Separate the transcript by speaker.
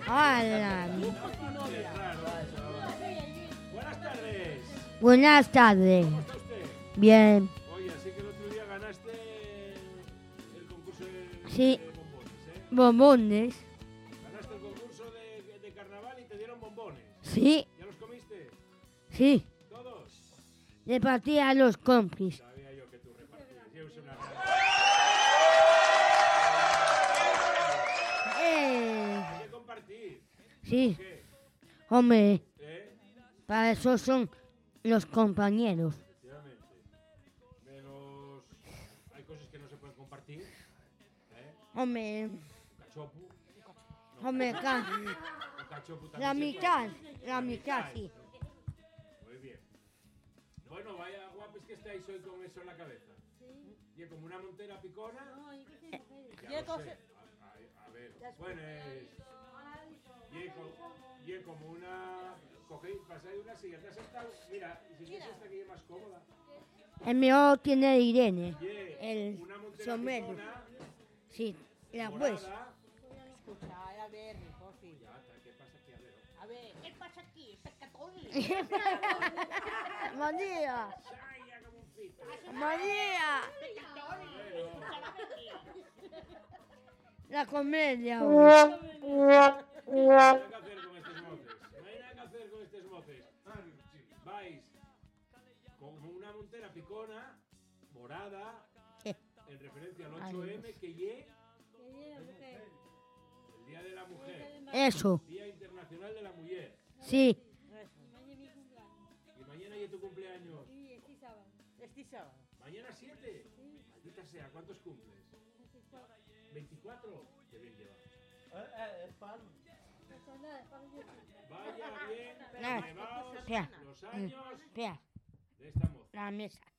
Speaker 1: Hola.
Speaker 2: Qué raro. Buenas tardes.
Speaker 1: Buenas tardes.
Speaker 2: ¿Cómo está usted?
Speaker 1: Bien.
Speaker 2: Oye, así que el otro día ganaste el concurso
Speaker 1: Sí.
Speaker 2: de bombones, ¿eh?
Speaker 1: Bombones.
Speaker 2: Ganaste el concurso de carnaval y te dieron bombones.
Speaker 1: Sí.
Speaker 2: ¿Ya los comiste?
Speaker 1: Sí.
Speaker 2: ¿Todos?
Speaker 1: Repartí a los compis.
Speaker 2: Sabía yo que tú repartías. Yo soy una Hay que compartir.
Speaker 1: Sí.
Speaker 2: ¿Qué?
Speaker 1: Hombre,
Speaker 2: ¿Eh?
Speaker 1: para eso son los compañeros.
Speaker 2: Efectivamente. Menos... Hay cosas que no se pueden compartir. ¿Eh?
Speaker 1: Hombre,
Speaker 2: Un cachopo. No,
Speaker 1: hombre,
Speaker 2: un cachopo también
Speaker 1: la
Speaker 2: se
Speaker 1: mitad,
Speaker 2: puede.
Speaker 1: la mitad, sí.
Speaker 2: Muy bien. Bueno, vaya guapos que estáis hoy con eso en la cabeza. Y como una montera picona. Ya lo sé. A ver, bueno, y como una... Cogéis, pasáis una silla, te has sentado, mira, y si es esta que es más cómoda.
Speaker 1: El mío tiene Irene. El
Speaker 2: Una montera
Speaker 1: sombrero.
Speaker 2: picona,
Speaker 1: Sí, la pues.
Speaker 2: morada.
Speaker 3: Escucha, a ver, Josi.
Speaker 2: Ya, ¿qué pasa aquí?
Speaker 3: A ver, ¿qué pasa aquí? Pescatón.
Speaker 1: María,
Speaker 2: ¡Saya como un pito!
Speaker 1: María,
Speaker 2: Bueno,
Speaker 1: la comedia.
Speaker 2: no hay nada que hacer con estos moces. No hay nada que hacer con estos moces. Vais como una montera picona, morada, en referencia al 8M, que ye el Día de la Mujer,
Speaker 1: Eso,
Speaker 2: Día Internacional de la Mujer.
Speaker 1: sí.
Speaker 2: Y mañana ya tu cumpleaños.
Speaker 3: Este sábado.
Speaker 2: ¿Mañana 7? Maldita sea, ¿cuántos cumples? 24. Qué bien llevas. Vaya bien,
Speaker 1: Nada.
Speaker 2: llevaos
Speaker 1: Espera.
Speaker 2: los años
Speaker 1: Espera,
Speaker 2: de esta moza.
Speaker 1: la mesa.